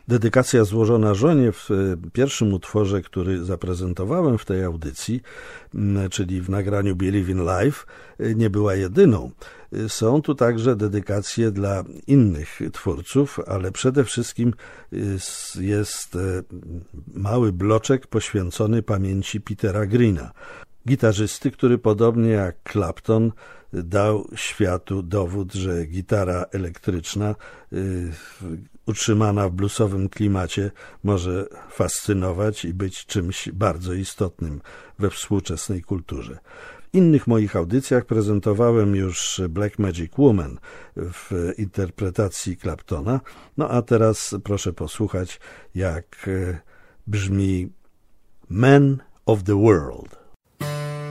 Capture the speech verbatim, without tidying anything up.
Dedykacja złożona żonie w pierwszym utworze, który zaprezentowałem w tej audycji, czyli w nagraniu Believe in Life, nie była jedyną. Są tu także dedykacje dla innych twórców, ale przede wszystkim jest mały bloczek poświęcony pamięci Petera Greena, gitarzysty, który podobnie jak Clapton dał światu dowód, że gitara elektryczna y, utrzymana w bluesowym klimacie może fascynować i być czymś bardzo istotnym we współczesnej kulturze. W innych moich audycjach prezentowałem już Black Magic Woman w interpretacji Claptona, no a teraz proszę posłuchać, jak brzmi Man of the World.